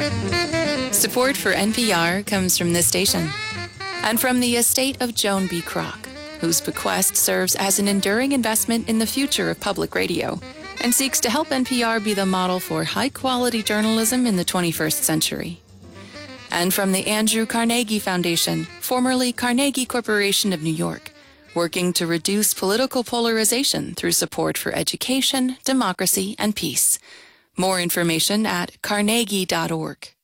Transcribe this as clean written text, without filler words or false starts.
Support for NPR comes from this station and from the estate of Joan B. Kroc, whose bequest serves as an enduring investment in the future of public radio and seeks to help NPR be the model for high-quality journalism in the 21st century. And from the Andrew Carnegie Foundation, formerly Carnegie Corporation of New York, working to reduce political polarization through support for education, democracy, and peace. More information at carnegie.org.